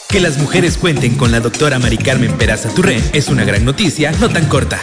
Que las mujeres cuenten con la doctora Mari Carmen Peraza Turré es una gran noticia, no tan corta.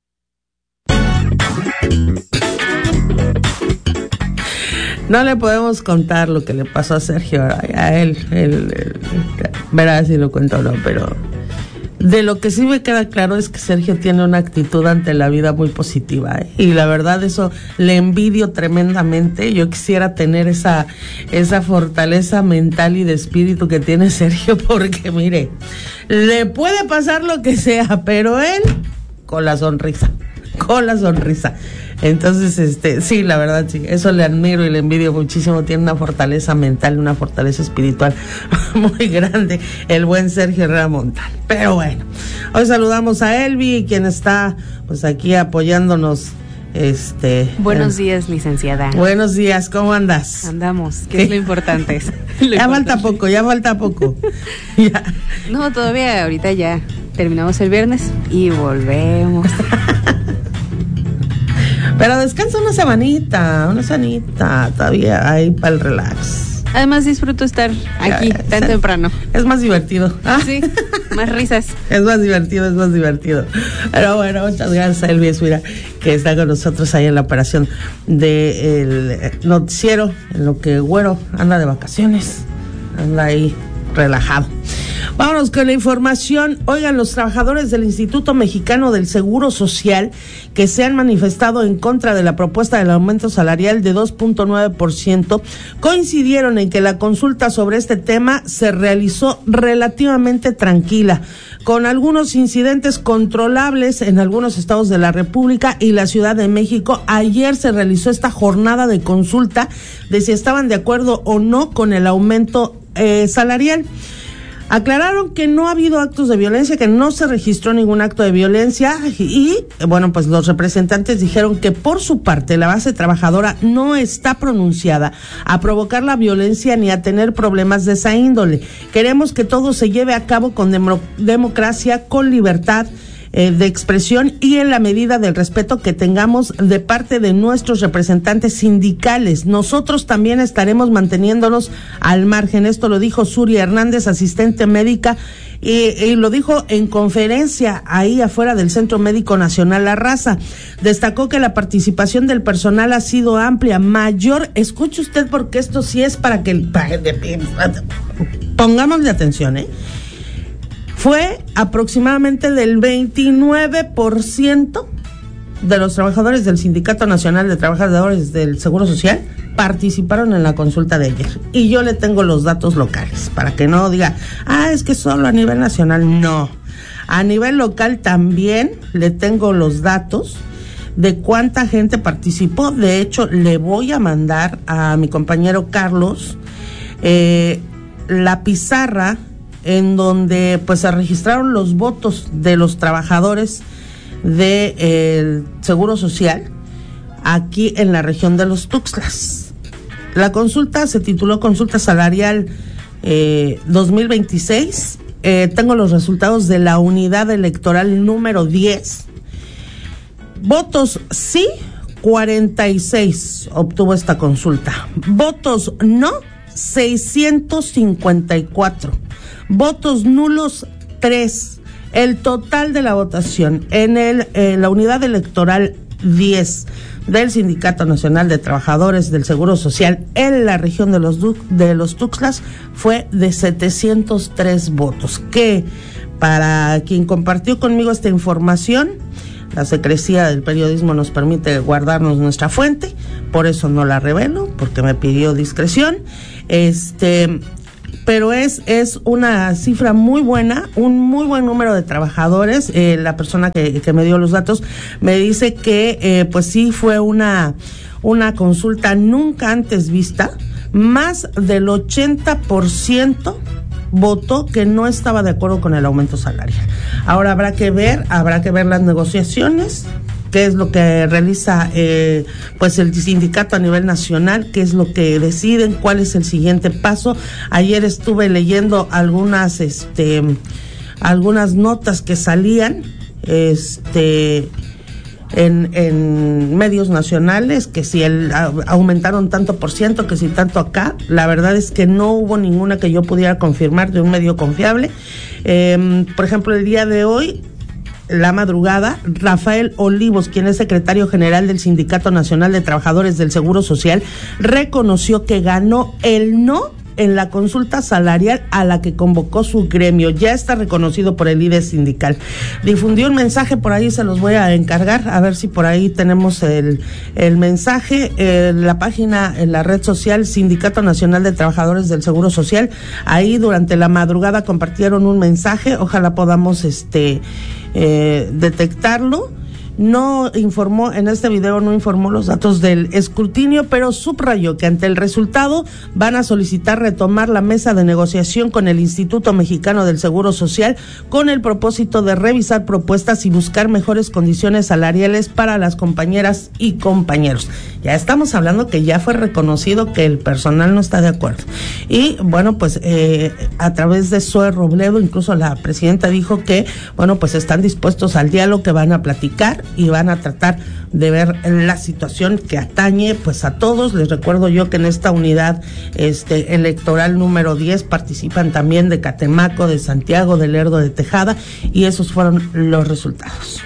No le podemos contar lo que le pasó a Sergio, a él verá si lo cuento o no, pero de lo que sí me queda claro es que Sergio tiene una actitud ante la vida muy positiva, ¿eh? Y la verdad eso le envidio tremendamente. Yo quisiera tener esa fortaleza mental y de espíritu que tiene Sergio, porque mire, le puede pasar lo que sea, pero él con la sonrisa. Entonces, sí, la verdad, sí, eso le admiro y le envidio muchísimo. Tiene una fortaleza mental, una fortaleza espiritual muy grande, el buen Sergio Herrera Montal. Pero bueno, hoy saludamos a Elvi, quien está pues aquí apoyándonos. Buenos días, licenciada. Buenos días, ¿cómo andas? Andamos, que es lo importante. Ya falta poco. Ya. No, todavía, ahorita ya terminamos el viernes y volvemos. Pero descansa una semanita, todavía ahí para el relax. Además disfruto estar aquí tan temprano. Es más divertido. Sí, más risas. Es más divertido. Pero bueno, muchas gracias a Elvi Esvira, que está con nosotros ahí en la operación del noticiero, en lo que Güero anda de vacaciones, anda ahí relajado. Vámonos con la información. Oigan, los trabajadores del Instituto Mexicano del Seguro Social que se han manifestado en contra de la propuesta del aumento salarial de 2.9% coincidieron en que la consulta sobre este tema se realizó relativamente tranquila, con algunos incidentes controlables en algunos estados de la República y la Ciudad de México. Ayer se realizó esta jornada de consulta de si estaban de acuerdo o no con el aumento salarial. Aclararon que no ha habido actos de violencia, que no se registró ningún acto de violencia y, bueno, pues los representantes dijeron que por su parte la base trabajadora no está pronunciada a provocar la violencia ni a tener problemas de esa índole. Queremos que todo se lleve a cabo con democracia, con libertad de expresión y en la medida del respeto que tengamos de parte de nuestros representantes sindicales. Nosotros también estaremos manteniéndonos al margen. Esto lo dijo Zuria Hernández, asistente médica, y lo dijo en conferencia ahí afuera del Centro Médico Nacional La Raza. Destacó que la participación del personal ha sido amplia, mayor. Escuche usted, porque esto sí es para que pongámosle atención, Fue aproximadamente del 29% de los trabajadores del Sindicato Nacional de Trabajadores del Seguro Social participaron en la consulta de ayer. Y yo le tengo los datos locales, para que no diga, es que solo a nivel nacional. No, a nivel local también le tengo los datos de cuánta gente participó. De hecho, le voy a mandar a mi compañero Carlos la pizarra en donde pues se registraron los votos de los trabajadores del Seguro Social aquí en la región de los Tuxtlas. La consulta se tituló Consulta Salarial 2026. Tengo los resultados de la unidad electoral número 10. Votos sí, 46 obtuvo esta consulta. Votos no, 654. Votos nulos, 3. El total de la votación en la unidad electoral 10 del Sindicato Nacional de Trabajadores del Seguro Social en la región de los Tuxtlas fue de 703 votos, que para quien compartió conmigo esta información, la secrecía del periodismo nos permite guardarnos nuestra fuente, por eso no la revelo, porque me pidió discreción, pero es una cifra muy buena, un muy buen número de trabajadores. La persona que me dio los datos me dice que pues sí fue una consulta nunca antes vista. Más del 80% votó que no estaba de acuerdo con el aumento salarial. Ahora habrá que ver las negociaciones, qué es lo que realiza pues el sindicato a nivel nacional, qué es lo que deciden, cuál es el siguiente paso. Ayer estuve leyendo algunas notas que salían en medios nacionales, que si aumentaron tanto por ciento, que si tanto acá. La verdad es que no hubo ninguna que yo pudiera confirmar de un medio confiable. Por ejemplo, el día de hoy, la madrugada, Rafael Olivos, quien es secretario general del Sindicato Nacional de Trabajadores del Seguro Social, reconoció que ganó el no en la consulta salarial a la que convocó su gremio. Ya está reconocido por el líder sindical. Difundió un mensaje, por ahí se los voy a encargar, a ver si por ahí tenemos el mensaje, la página, en la red social Sindicato Nacional de Trabajadores del Seguro Social. Ahí durante la madrugada compartieron un mensaje, ojalá podamos detectarlo. No informó, en este video no informó los datos del escrutinio, pero subrayó que ante el resultado van a solicitar retomar la mesa de negociación con el Instituto Mexicano del Seguro Social con el propósito de revisar propuestas y buscar mejores condiciones salariales para las compañeras y compañeros. Ya estamos hablando que ya fue reconocido que el personal no está de acuerdo. Y bueno, pues a través de Zoe Robledo, incluso la presidenta dijo que, bueno, pues están dispuestos al diálogo, que van a platicar y van a tratar de ver la situación que atañe pues a todos. Les recuerdo yo que en esta unidad electoral número 10 participan también de Catemaco, de Santiago, de Lerdo de Tejada, y esos fueron los resultados.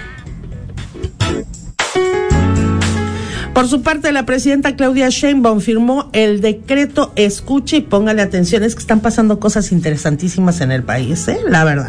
Por su parte, la presidenta Claudia Sheinbaum firmó el decreto, escuche y póngale atención, es que están pasando cosas interesantísimas en el país, la verdad.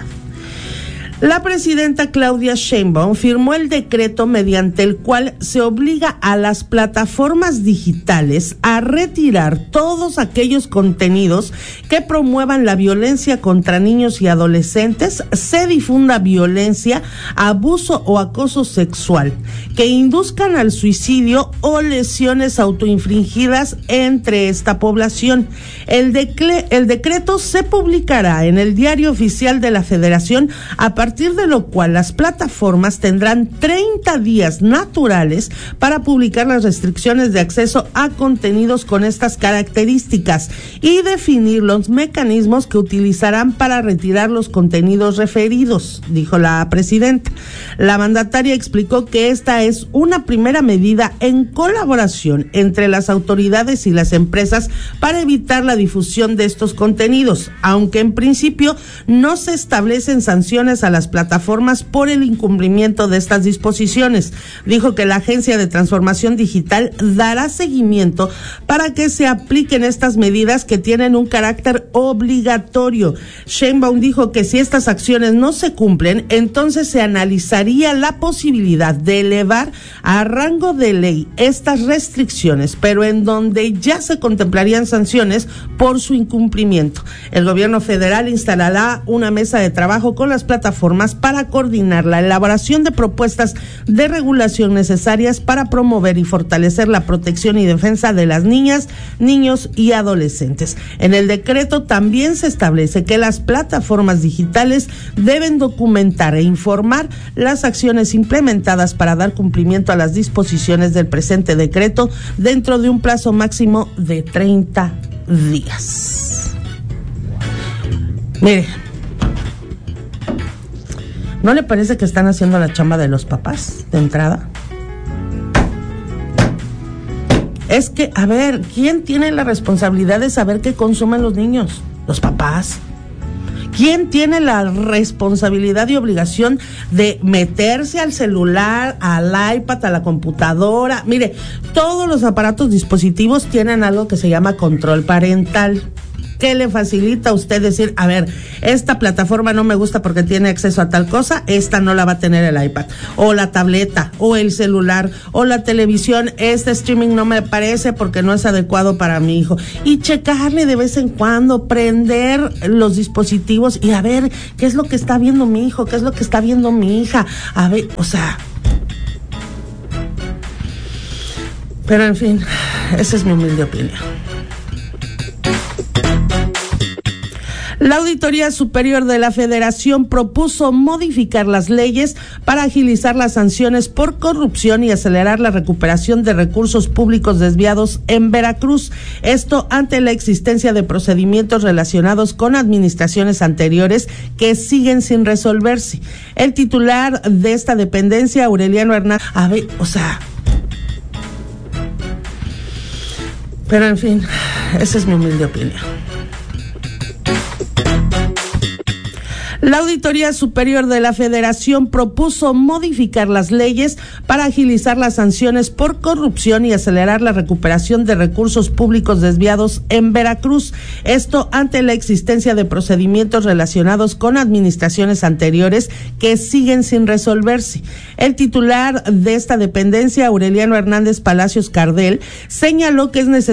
La presidenta Claudia Sheinbaum firmó el decreto mediante el cual se obliga a las plataformas digitales a retirar todos aquellos contenidos que promuevan la violencia contra niños y adolescentes, se difunda violencia, abuso o acoso sexual, que induzcan al suicidio o lesiones autoinfligidas entre esta población. El decreto se publicará en el Diario Oficial de la Federación, a partir de lo cual las plataformas tendrán 30 días naturales para publicar las restricciones de acceso a contenidos con estas características y definir los mecanismos que utilizarán para retirar los contenidos referidos, dijo la presidenta. La mandataria explicó que esta es una primera medida en colaboración entre las autoridades y las empresas para evitar la difusión de estos contenidos, aunque en principio no se establecen sanciones a las plataformas por el incumplimiento de estas disposiciones. Dijo que la Agencia de Transformación Digital dará seguimiento para que se apliquen estas medidas que tienen un carácter obligatorio. Sheinbaum dijo que si estas acciones no se cumplen, entonces se analizaría la posibilidad de elevar a rango de ley estas restricciones, pero en donde ya se contemplarían sanciones por su incumplimiento. El gobierno federal instalará una mesa de trabajo con las plataformas para coordinar la elaboración de propuestas de regulación necesarias para promover y fortalecer la protección y defensa de las niñas, niños y adolescentes. En el decreto también se establece que las plataformas digitales deben documentar e informar las acciones implementadas para dar cumplimiento a las disposiciones del presente decreto dentro de un plazo máximo de 30 días. Mire, ¿no le parece que están haciendo la chamba de los papás de entrada? Es que, a ver, ¿quién tiene la responsabilidad de saber qué consumen los niños? Los papás. ¿Quién tiene la responsabilidad y obligación de meterse al celular, al iPad, a la computadora? Mire, todos los aparatos dispositivos tienen algo que se llama control parental. ¿Qué le facilita a usted decir, a ver, esta plataforma no me gusta porque tiene acceso a tal cosa, esta no la va a tener el iPad, o la tableta, o el celular, o la televisión, este streaming no me parece porque no es adecuado para mi hijo? Y checarle de vez en cuando, prender los dispositivos y a ver qué es lo que está viendo mi hijo, qué es lo que está viendo mi hija, a ver, o sea... Pero en fin, esa es mi humilde opinión. La Auditoría Superior de la Federación propuso modificar las leyes para agilizar las sanciones por corrupción y acelerar la recuperación de recursos públicos desviados en Veracruz. Esto ante la existencia de procedimientos relacionados con administraciones anteriores que siguen sin resolverse. El titular de esta dependencia, Aureliano Hernández, pero en fin, esa es mi humilde opinión. La Auditoría Superior de la Federación propuso modificar las leyes para agilizar las sanciones por corrupción y acelerar la recuperación de recursos públicos desviados en Veracruz. Esto ante la existencia de procedimientos relacionados con administraciones anteriores que siguen sin resolverse. El titular de esta dependencia, Aureliano Hernández Palacios Cardel, señaló que es necesario